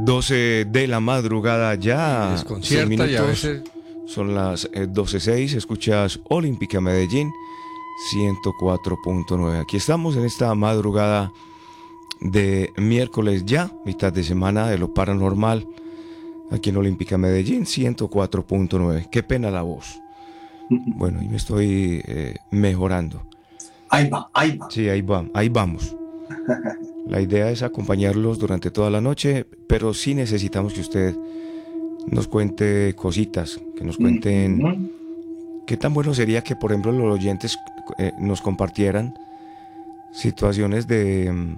12 de la madrugada ya. Desconcierta 6 minutos. y a veces... Son las 12:06. Escuchas Olímpica Medellín 104.9. Aquí estamos en esta madrugada de miércoles ya, mitad de semana de lo paranormal. Aquí en Olímpica Medellín 104.9. Qué pena la voz. Bueno, y me estoy mejorando. Ahí va. Sí, ahí vamos. La idea es acompañarlos durante toda la noche, pero sí necesitamos que usted nos cuente cositas, que nos cuenten qué tan bueno sería que, por ejemplo, los oyentes nos compartieran situaciones de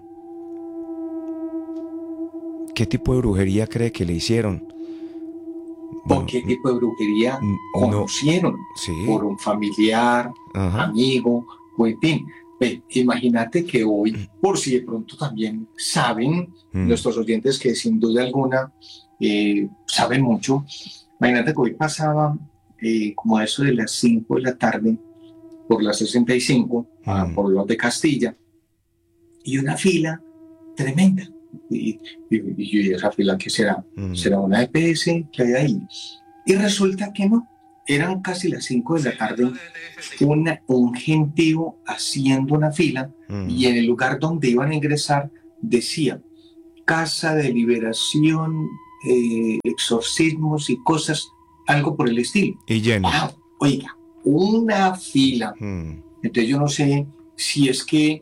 qué tipo de brujería cree que le hicieron. Bueno, ¿o qué tipo de brujería conocieron? Sí. Por un familiar, amigo, o en fin. Imagínate que hoy, por si de pronto también saben, nuestros oyentes que sin duda alguna saben mucho, imagínate que hoy pasaba como a eso de las 5 de la tarde por la 65, por los de Castilla, y una fila tremenda. Y esa fila, ¿qué será? ¿Será una EPS que hay ahí? Y resulta que no. Eran casi las 5 de la tarde, un gentío haciendo una fila, y en el lugar donde iban a ingresar decía Casa de Liberación, exorcismos y cosas, algo por el estilo. Y lleno. ¡Wow! Oiga, una fila. Entonces yo no sé si es que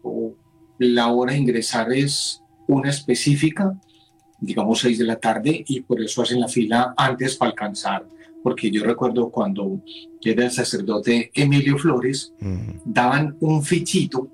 la hora de ingresar es una específica, digamos 6 de la tarde, y por eso hacen la fila antes para alcanzar. Porque yo recuerdo cuando era el sacerdote Emilio Flores, daban un fichito,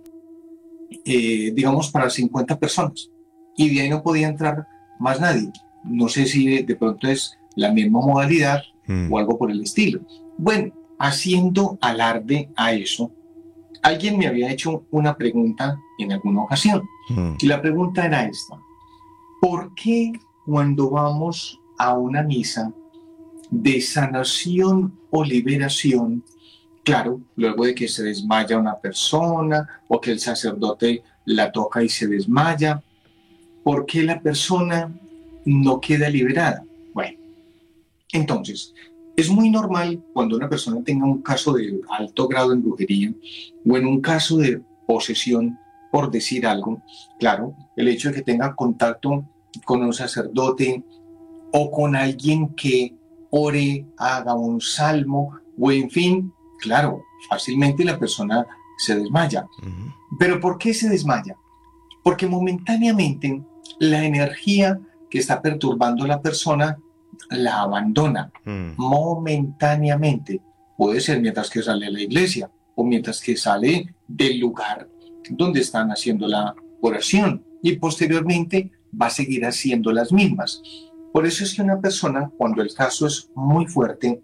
digamos, para 50 personas, y de ahí no podía entrar más nadie. No sé si de pronto es la misma modalidad o algo por el estilo. Bueno, haciendo alarde a eso, alguien me había hecho una pregunta en alguna ocasión, y la pregunta era esta: ¿por qué cuando vamos a una misa de sanación o liberación, claro, luego de que se desmaya una persona o que el sacerdote la toca y se desmaya, ¿por qué la persona no queda liberada? Bueno, entonces, es muy normal cuando una persona tenga un caso de alto grado en brujería o en un caso de posesión, por decir algo, claro, el hecho de que tenga contacto con un sacerdote o con alguien que ore, haga un salmo, o en fin, claro, fácilmente la persona se desmaya. ¿Pero por qué se desmaya? Porque momentáneamente la energía que está perturbando a la persona la abandona. Momentáneamente. Puede ser mientras que sale a la iglesia o mientras que sale del lugar donde están haciendo la oración, y posteriormente va a seguir haciendo las mismas. Por eso es que una persona, cuando el caso es muy fuerte,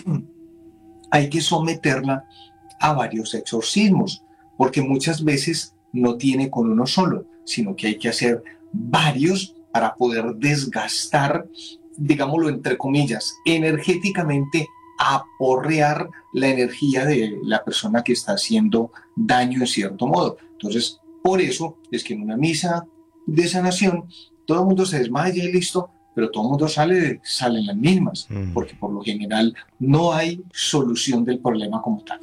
hay que someterla a varios exorcismos, porque muchas veces no tiene con uno solo, sino que hay que hacer varios para poder desgastar, digámoslo entre comillas, energéticamente, aporrear la energía de la persona que está haciendo daño en cierto modo. Entonces, por eso es que en una misa de sanación todo el mundo se desmaya y listo, pero todo el mundo salen las mismas, porque por lo general no hay solución del problema como tal.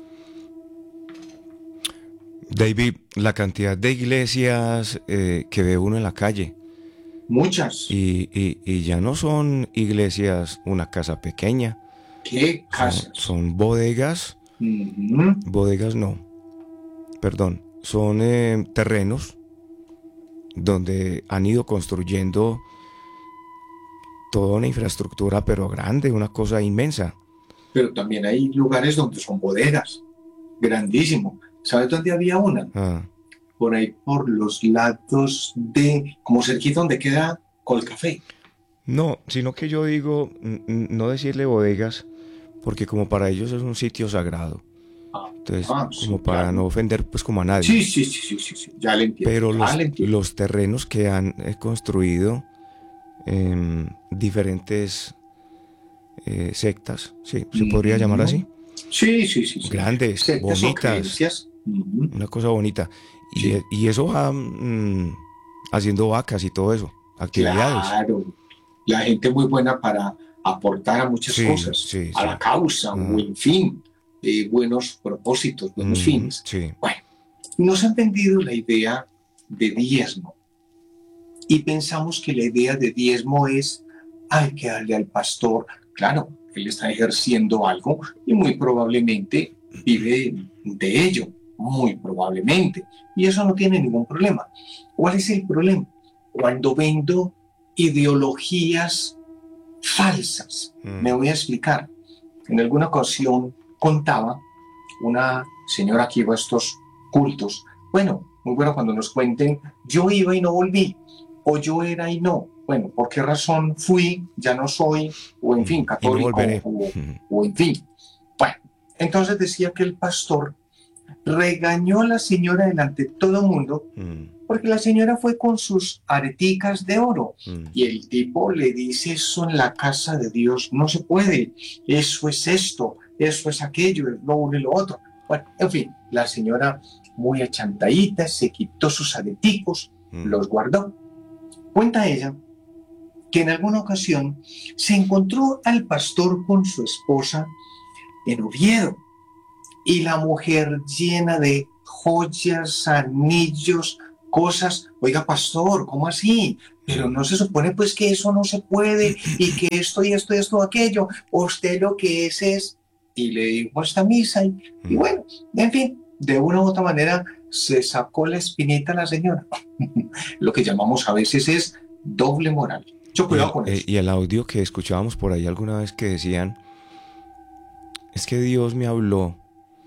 David, la cantidad de iglesias que ve uno en la calle. Muchas. Y ya no son iglesias, una casa pequeña. ¿Qué casas? Son bodegas. Bodegas no. Perdón. Son terrenos donde han ido construyendo toda una infraestructura, pero grande, una cosa inmensa. Pero también hay lugares donde son bodegas, grandísimo. ¿Sabes dónde había una? Por ahí, por los lados de, como cerquita donde queda Colcafé. No, sino que yo digo, no decirle bodegas, porque como para ellos es un sitio sagrado. Entonces, sí, como para no ofender pues como a nadie. Sí, ya le entiendo. Pero los terrenos que han construido diferentes sectas, sí, se podría llamar así. Sí. Grandes, sectas, bonitas, una cosa bonita. Y eso va haciendo vacas y todo eso, actividades. la gente muy buena para aportar a muchas cosas, a la causa, o en fin, buenos propósitos, buenos fines. Bueno, nos han vendido la idea de diezmo y pensamos que la idea de diezmo es, hay que darle al pastor. Claro, él está ejerciendo algo y muy probablemente vive de ello, muy probablemente, y eso no tiene ningún problema. ¿Cuál es el problema? Cuando vendo ideologías falsas. Me voy a explicar. En alguna ocasión contaba una señora que iba a estos cultos. Bueno, muy bueno cuando nos cuenten, yo iba y no volví, o yo era y no. Bueno, ¿por qué razón fui, ya no soy, o en fin, católico, o en fin? Bueno, entonces decía que el pastor regañó a la señora delante de todo el mundo, porque la señora fue con sus areticas de oro, y el tipo le dice, eso en la casa de Dios no se puede, eso es esto, eso es aquello, es lo uno y lo otro. Bueno, en fin, la señora muy achantadita se quitó sus areticos, los guardó. Cuenta ella que en alguna ocasión se encontró al pastor con su esposa en Oviedo, y la mujer llena de joyas, anillos, cosas. Oiga, pastor, ¿cómo así? Pero no se supone pues que eso no se puede, y que esto y esto y esto, aquello. Usted lo que es... Y le dijo esta misa, y bueno, en fin, de una u otra manera se sacó la espinita a la señora. Lo que llamamos a veces es doble moral. Mucho cuidado con eso. Y el audio que escuchábamos por ahí alguna vez que decían, es que Dios me habló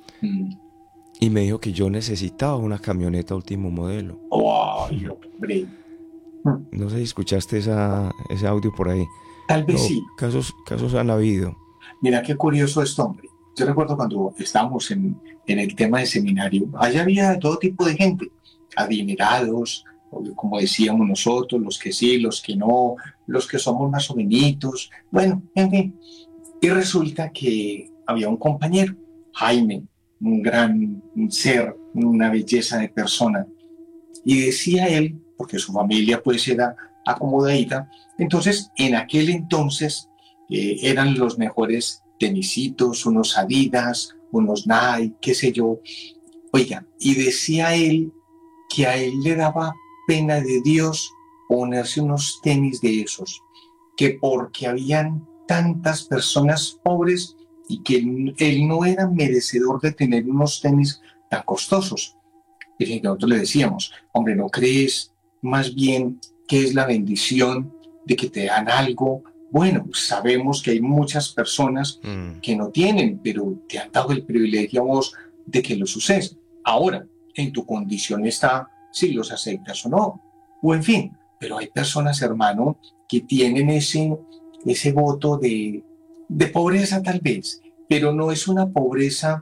y me dijo que yo necesitaba una camioneta último modelo. ¡Ay, hombre! No sé si escuchaste ese audio por ahí. Tal vez sí. Casos han habido. Mira qué curioso esto, hombre. Yo recuerdo cuando estábamos en el tema de seminario, allá había todo tipo de gente, adinerados, como decíamos nosotros, los que sí, los que no, los que somos más o menos, bueno, en fin. Y resulta que había un compañero, Jaime, un gran ser, una belleza de persona, y decía él, porque su familia pues era acomodadita, entonces en aquel entonces eran los mejores tenisitos, unos Adidas, unos Nike, qué sé yo. Oiga, y decía él que a él le daba pena de Dios ponerse unos tenis de esos, que porque habían tantas personas pobres y que él no era merecedor de tener unos tenis tan costosos. Y nosotros le decíamos, hombre, ¿no crees más bien que es la bendición de que te dan algo? Bueno, sabemos que hay muchas personas que no tienen, pero te han dado el privilegio a vos de que los uses. Ahora, en tu condición está si los aceptas o no. O en fin, pero hay personas, hermano, que tienen ese voto de pobreza tal vez, pero no es una pobreza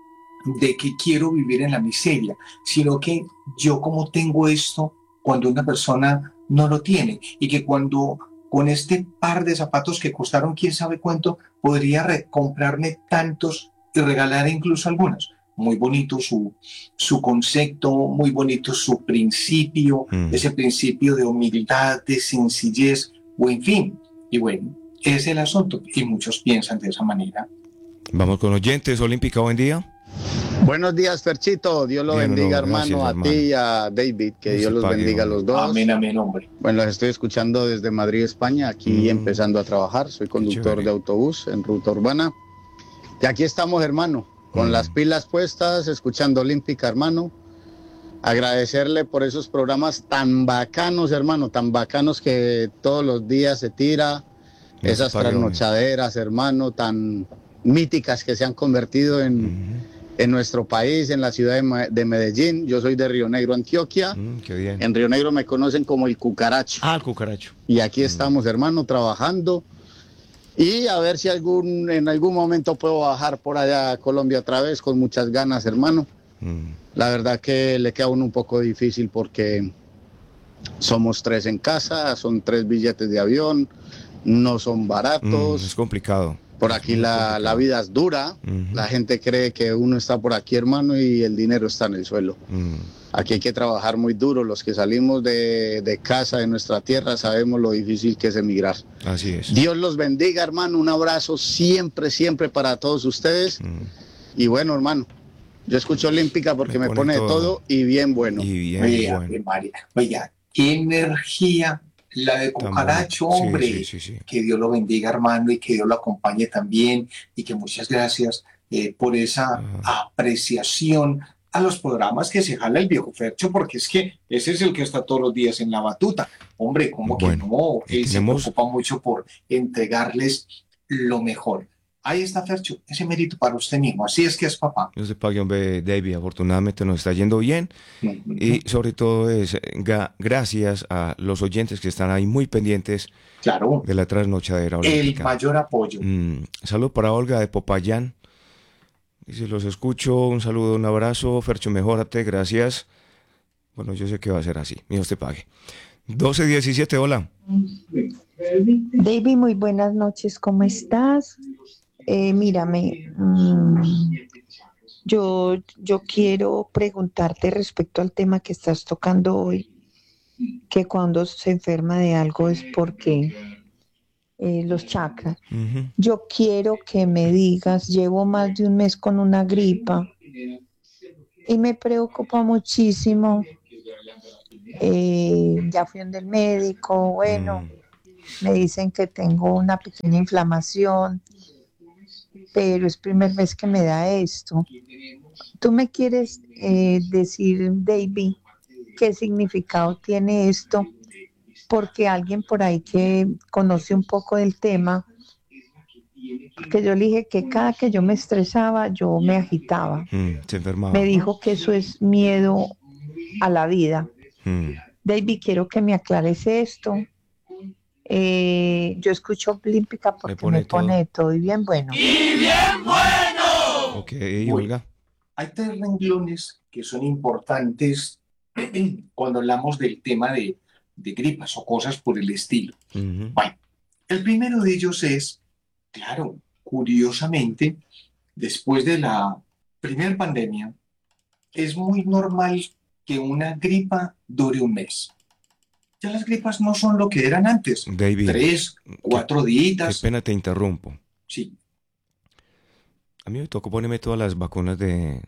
de que quiero vivir en la miseria, sino que yo como tengo esto, cuando una persona no lo tiene, y que cuando con este par de zapatos que costaron quién sabe cuánto, podría comprarme tantos y regalar incluso algunos. Muy bonito su concepto, muy bonito su principio, ese principio de humildad, de sencillez, o en fin. Y bueno, es el asunto, y muchos piensan de esa manera. Vamos con oyentes. Olímpica, buen día. Buenos días, Ferchito. Dios lo bendiga, hermano, gracias, a ti y a David. Que Dios los bendiga a los dos. Amén, amén, hombre. Bueno, los estoy escuchando desde Madrid, España, aquí empezando a trabajar. Soy conductor de autobús en ruta urbana. Y aquí estamos, hermano, con las pilas puestas, escuchando Olímpica, hermano. Agradecerle por esos programas tan bacanos, hermano, tan bacanos que todos los días se tira. Esas trasnochaderas, hermano, tan míticas que se han convertido en nuestro país, en la ciudad de Medellín. Yo soy de Río Negro, Antioquia. Qué bien. En Río Negro me conocen como el Cucaracho. Ah, el Cucaracho. Y aquí estamos, hermano, trabajando. Y a ver si en algún momento puedo bajar por allá a Colombia otra vez, con muchas ganas, hermano. La verdad que le queda a uno un poco difícil porque somos 3 en casa, son 3 billetes de avión, no son baratos. Es complicado. Por aquí la vida es dura. La gente cree que uno está por aquí, hermano, y el dinero está en el suelo. Aquí hay que trabajar muy duro. Los que salimos de casa, de nuestra tierra, sabemos lo difícil que es emigrar. Así es. Dios los bendiga, hermano. Un abrazo siempre, siempre para todos ustedes. Y bueno, hermano, yo escucho Olímpica porque me pone de todo y bien bueno. Y bien bueno. María, vaya, qué energía la de Cucaracho, hombre. Sí. Que Dios lo bendiga, hermano, y que Dios lo acompañe también. Y que muchas gracias por esa apreciación a los programas que se jala el viejo Fercho, porque es que ese es el que está todos los días en la batuta. Hombre, como que no, él se preocupa mucho por entregarles lo mejor. Ahí está, Fercho, ese mérito para usted mismo. Así es que es papá. Dios te pague, hombre, David. Afortunadamente nos está yendo bien. Y sobre todo es gracias a los oyentes que están ahí muy pendientes de la trasnochadera olímpica. El mayor apoyo. Salud para Olga de Popayán. Dice, los escucho, un saludo, un abrazo. Fercho, mejórate, gracias. Bueno, yo sé que va a ser así. Dios te pague. 12:17, hola. David, muy buenas noches, ¿cómo estás? Mírame, yo quiero preguntarte respecto al tema que estás tocando hoy, que cuando se enferma de algo es porque los chakras. Yo quiero que me digas, llevo más de un mes con una gripa y me preocupa muchísimo. Ya fui donde el médico, bueno, me dicen que tengo una pequeña inflamación, pero es primer vez que me da esto. ¿Tú me quieres decir, David, qué significado tiene esto? Porque alguien por ahí que conoce un poco del tema, porque yo le dije que cada que yo me estresaba, yo me agitaba. Se enfermaba. Me dijo que eso es miedo a la vida. David, quiero que me aclares esto. Yo escucho Olímpica porque me pone todo y bien bueno. ¡Y bien bueno! Ok, Olga. Hay 3 renglones que son importantes cuando hablamos del tema de gripas o cosas por el estilo. Bueno, el primero de ellos es, claro, curiosamente, después de la primera pandemia, es muy normal que una gripa dure un mes. Ya las gripas no son lo que eran antes. David, 3, 4 días. Qué pena te interrumpo. Sí. A mí me tocó ponerme todas las vacunas de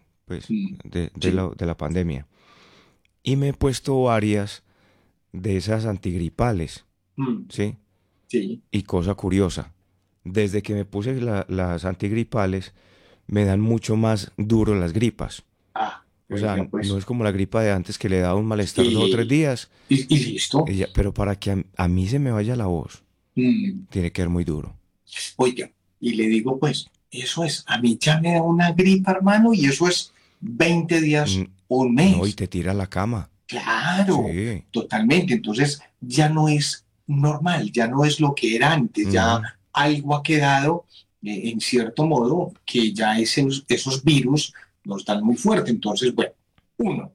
la pandemia. Y me he puesto varias de esas antigripales. ¿Sí? Sí. Y cosa curiosa, desde que me puse las antigripales, me dan mucho más duro las gripas. O sea, pues, no es como la gripa de antes que le daba un malestar 2 o 3 días. Y listo. Pero para que a mí se me vaya la voz, tiene que ser muy duro. Oiga, y le digo pues, eso es, a mí ya me da una gripa, hermano, y eso es 20 días, un mes. No, y te tira a la cama. Claro, sí. Totalmente. Entonces ya no es normal, ya no es lo que era antes, ya algo ha quedado, en cierto modo, que ya esos virus nos dan muy fuerte. Entonces, bueno, 1,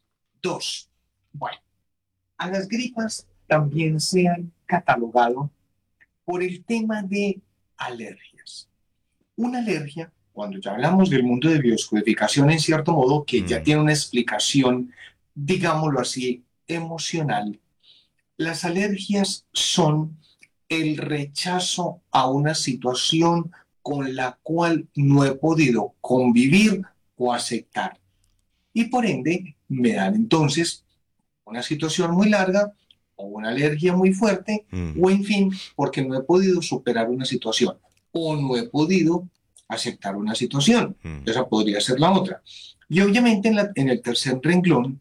2, bueno, a las gripas también se han catalogado por el tema de alergias. Una alergia, cuando ya hablamos del mundo de biodescodificación, en cierto modo, que ya tiene una explicación, digámoslo así, emocional, las alergias son el rechazo a una situación con la cual no he podido convivir o aceptar. Y por ende, me dan entonces una situación muy larga o una alergia muy fuerte, o en fin, porque no he podido superar una situación o no he podido aceptar una situación. Esa podría ser la otra. Y obviamente en el tercer renglón,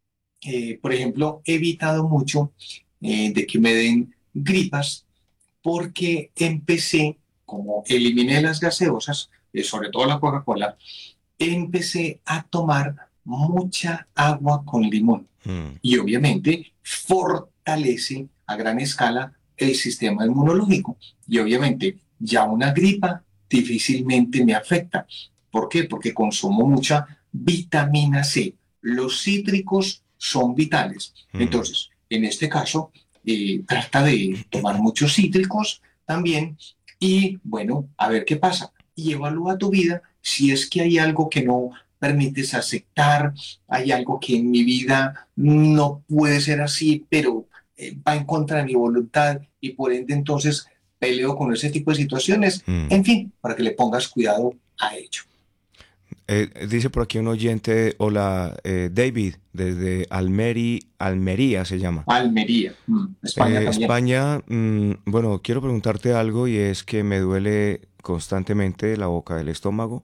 por ejemplo, he evitado mucho de que me den gripas porque empecé, como eliminé las gaseosas, sobre todo la Coca-Cola, empecé a tomar mucha agua con limón. Y obviamente fortalece a gran escala el sistema inmunológico. Y obviamente ya una gripa difícilmente me afecta. ¿Por qué? Porque consumo mucha vitamina C. Los cítricos son vitales. Entonces, en este caso, trata de tomar muchos cítricos también y, bueno, a ver qué pasa. Y evalúa tu vida si es que hay algo que no permites aceptar, hay algo que en mi vida no puede ser así, pero va en contra de mi voluntad y por ende entonces peleo con ese tipo de situaciones. En fin, para que le pongas cuidado a ello. Dice por aquí un oyente, hola, David, desde Almería se llama. Almería, España también. España, bueno, quiero preguntarte algo y es que me duele constantemente la boca del estómago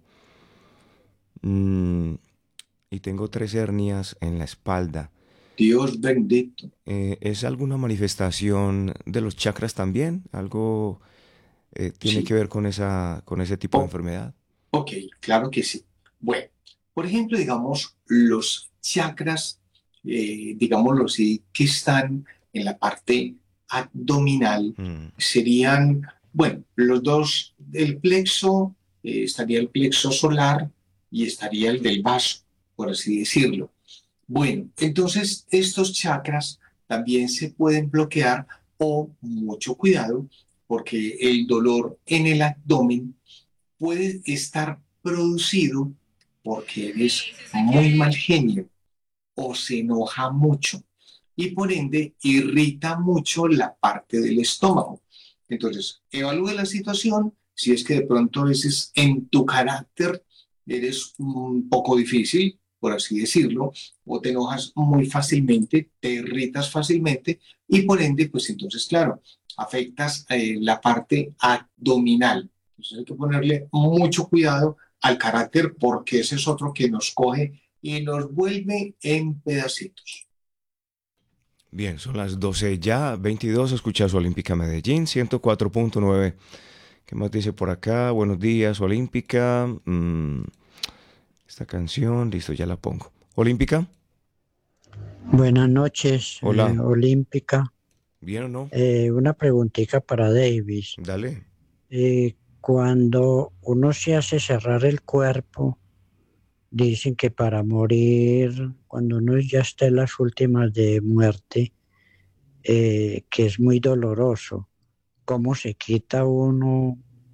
y tengo 3 hernias en la espalda. Dios bendito. ¿Es alguna manifestación de los chakras también? ¿Algo tiene que ver con ese tipo de enfermedad? Ok, claro que sí. Bueno, por ejemplo, digamos, los chakras, digámoslo así, que están en la parte abdominal, serían, bueno, los dos, el plexo, estaría el plexo solar y estaría el del vaso, por así decirlo. Bueno, entonces estos chakras también se pueden bloquear o mucho cuidado porque el dolor en el abdomen puede estar producido porque eres muy mal genio o se enoja mucho y por ende irrita mucho la parte del estómago. Entonces, evalúe la situación, si es que de pronto a veces en tu carácter eres un poco difícil, por así decirlo, o te enojas muy fácilmente, te irritas fácilmente y por ende, pues entonces, claro, afectas la parte abdominal. Entonces hay que ponerle mucho cuidado al carácter porque ese es otro que nos coge y nos vuelve en pedacitos. Bien, son las 12 ya, 22, escuchas Olímpica Medellín, 104.9. ¿Qué más dice por acá? Buenos días, Olímpica. Esta canción, listo, ya la pongo. Olímpica. Buenas noches, Hola. Olímpica. ¿Bien o no? Una preguntita para Davis. Dale. Cuando uno se hace cerrar el cuerpo, dicen que para morir, cuando uno ya está en las últimas de muerte, que es muy doloroso. ¿Cómo se quita uno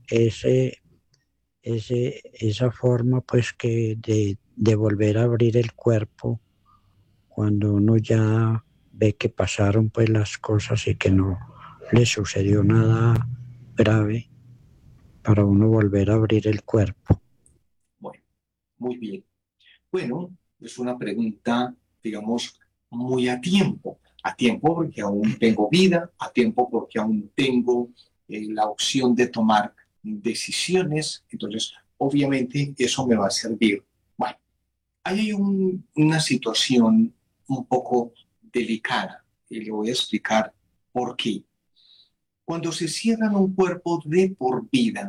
esa forma pues que de volver a abrir el cuerpo cuando uno ya ve que pasaron pues las cosas y que no le sucedió nada grave para uno volver a abrir el cuerpo? Bueno, muy bien. Bueno, es una pregunta, digamos, muy a tiempo porque aún tengo vida, a tiempo porque aún tengo la opción de tomar decisiones, entonces obviamente eso me va a servir. Bueno, hay una situación un poco delicada y le voy a explicar por qué. Cuando se cierra un cuerpo de por vida,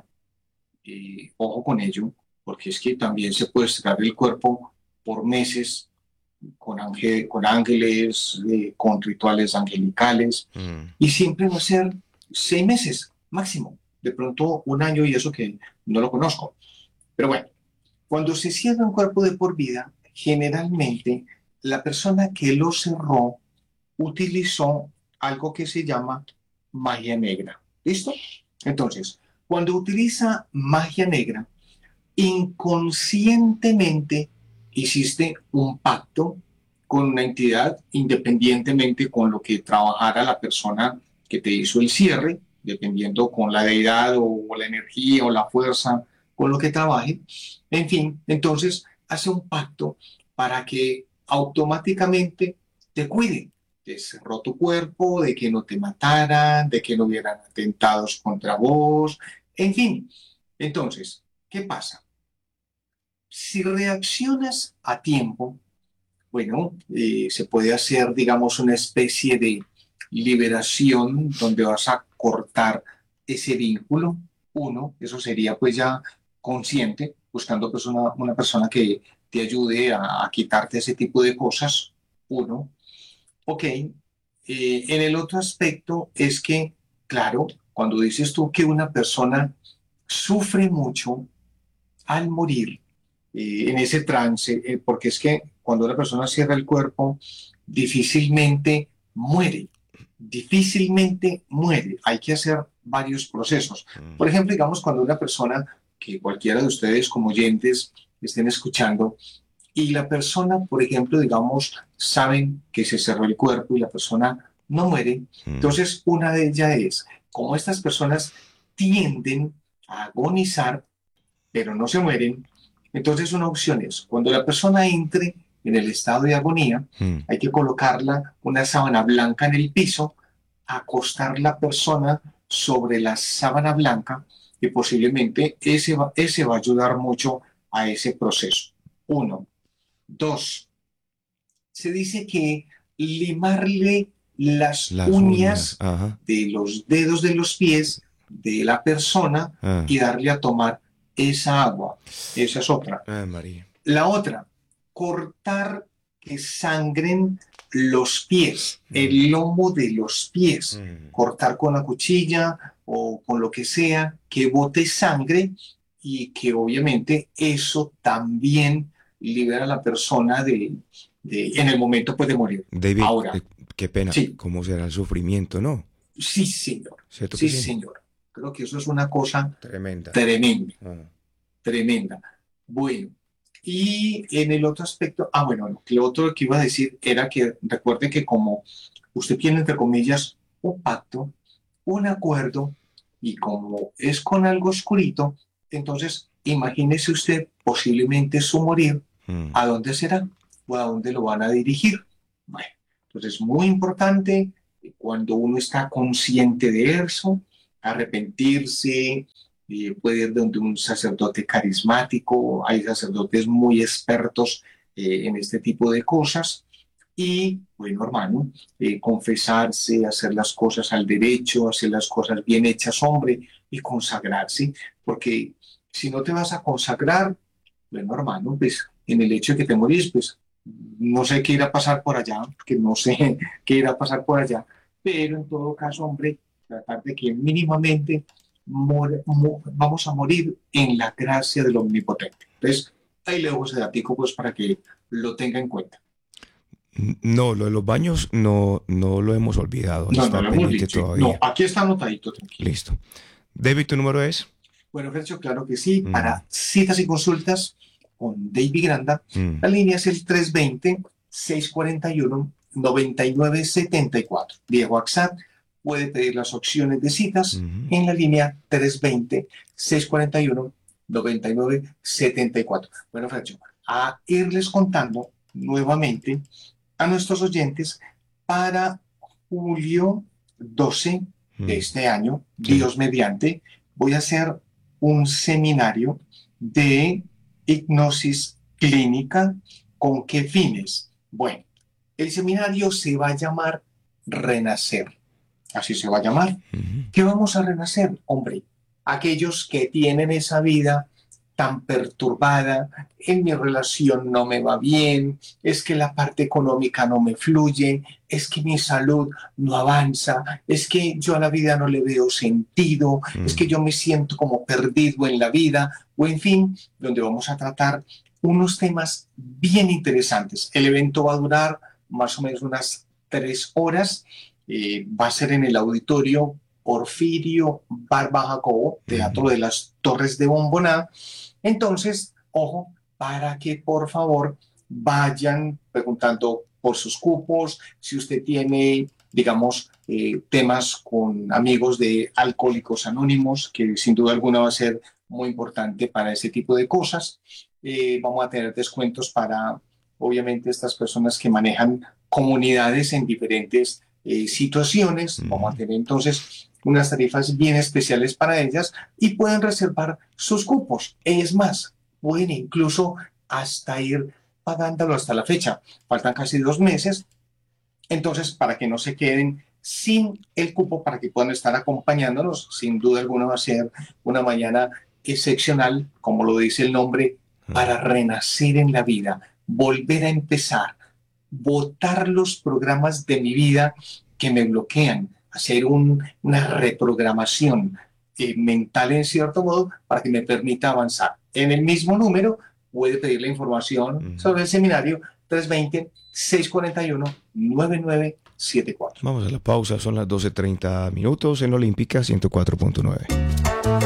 ojo con ello, porque es que también se puede cerrar el cuerpo por meses con ángeles, con rituales angelicales, y siempre va a ser 6 meses máximo, de pronto un año y eso que no lo conozco. Pero bueno, cuando se cierra un cuerpo de por vida, generalmente la persona que lo cerró utilizó algo que se llama magia negra. ¿Listo? Entonces, cuando utiliza magia negra, inconscientemente hiciste un pacto con una entidad, independientemente con lo que trabajara la persona que te hizo el cierre, dependiendo con la deidad o la energía o la fuerza con lo que trabaje. En fin, entonces hace un pacto para que automáticamente te cuide. Te cerró tu cuerpo, de que no te mataran, de que no hubieran atentados contra vos, en fin. Entonces, ¿qué pasa? Si reaccionas a tiempo, bueno, se puede hacer, digamos, una especie de liberación donde vas a cortar ese vínculo. Uno, eso sería pues ya consciente, buscando pues una persona que te ayude a quitarte ese tipo de cosas. Uno, ok. En el otro aspecto es que, claro, cuando dices tú que una persona sufre mucho al morir, en ese trance, porque es que cuando una persona cierra el cuerpo, difícilmente muere. Hay que hacer varios procesos. Por ejemplo, digamos, cuando una persona, que cualquiera de ustedes como oyentes estén escuchando, y la persona, por ejemplo, digamos, saben que se cerró el cuerpo y la persona no muere, entonces una de ellas es, como estas personas tienden a agonizar, pero no se mueren, entonces una opción es, cuando la persona entre en el estado de agonía, hay que colocarla una sábana blanca en el piso, acostar la persona sobre la sábana blanca y posiblemente ese va a ayudar mucho a ese proceso. 1. 2. Se dice que limarle las uñas de los dedos de los pies de la persona y darle a tomar esa agua. Esa es otra. María. La otra, cortar que sangren los pies, el lomo de los pies, cortar con la cuchilla o con lo que sea, que bote sangre y que obviamente eso también libera a la persona en el momento pues, de morir. David, ahora, qué pena, sí. ¿Cómo será el sufrimiento, no? Sí, señor. Sí, señor. Creo que eso es una cosa tremenda. Tremenda. Bueno, y en el otro aspecto, lo otro que iba a decir era que recuerde que como usted tiene, entre comillas, un pacto, un acuerdo, y como es con algo oscurito, entonces imagínese usted posiblemente su morir, ¿a dónde será? ¿O a dónde lo van a dirigir? Bueno, entonces es muy importante cuando uno está consciente de eso, arrepentirse, puede ir donde un sacerdote carismático, hay sacerdotes muy expertos en este tipo de cosas, y, bueno, hermano, confesarse, hacer las cosas al derecho, hacer las cosas bien hechas, hombre, y consagrarse, porque si no te vas a consagrar, bueno, hermano, pues en el hecho de que te morís, pues no sé qué irá a pasar por allá, porque no sé qué irá a pasar por allá, pero en todo caso, hombre, tratar de que mínimamente vamos a morir en la gracia del Omnipotente. Entonces, ahí le dejo ese datico pues para que lo tenga en cuenta. No, lo de los baños no lo hemos olvidado. No, está no lo hemos pendiente dicho. todavía. No, aquí está anotadito. Tranquilo. Listo. David, ¿tu número es? Bueno, Fercho, claro que sí. Para citas y consultas con David Granda, la línea es el 320-641-9974. Vía WhatsApp puede pedir las opciones de citas en la línea 320-641-9974. Bueno, Fercho, a irles contando nuevamente a nuestros oyentes para julio 12 de este año, Dios mediante, voy a hacer un seminario de hipnosis clínica. ¿Con qué fines? Bueno, el seminario se va a llamar Renacer. Así se va a llamar. ¿Qué vamos a renacer? Hombre, aquellos que tienen esa vida tan perturbada, en mi relación no me va bien, es que la parte económica no me fluye, es que mi salud no avanza, es que yo a la vida no le veo sentido, es que yo me siento como perdido en la vida, o en fin, donde vamos a tratar unos temas bien interesantes. El evento va a durar más o menos unas 3 horas, va a ser en el auditorio Porfirio Barba Jacobo, Teatro de las Torres de Bomboná. Entonces, ojo, para que por favor vayan preguntando por sus cupos, si usted tiene, digamos, temas con amigos de Alcohólicos Anónimos, que sin duda alguna va a ser muy importante para ese tipo de cosas. Vamos a tener descuentos para, obviamente, estas personas que manejan comunidades en diferentes situaciones. Vamos a tener entonces unas tarifas bien especiales para ellas y pueden reservar sus cupos. Es más, pueden incluso hasta ir pagándolo hasta la fecha. Faltan casi 2 meses. Entonces, para que no se queden sin el cupo, para que puedan estar acompañándonos, sin duda alguna va a ser una mañana excepcional, como lo dice el nombre, para renacer en la vida, volver a empezar, botar los programas de mi vida que me bloquean, hacer una reprogramación mental en cierto modo para que me permita avanzar. En el mismo número puede pedir la información sobre el seminario 320-641-9974. Vamos a la pausa, son las 12:30 en Olímpica 104.9.